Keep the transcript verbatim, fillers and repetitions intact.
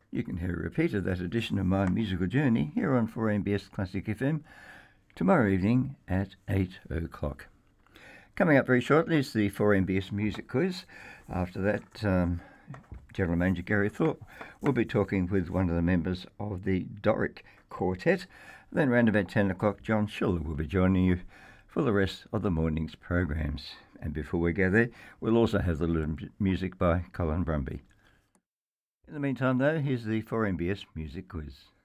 You can hear a repeat of that edition of My Musical Journey here on four M B S Classic F M tomorrow evening at eight o'clock. Coming up very shortly is the four M B S Music Quiz. After that, um, General Manager Gary Thorpe will be talking with one of the members of the Doric Quartet. Then around about ten o'clock, John Schiller will be joining you for the rest of the morning's programs. And before we go there, we'll also have the little music by Colin Brumby. In the meantime, though, here's the four M B S Music Quiz.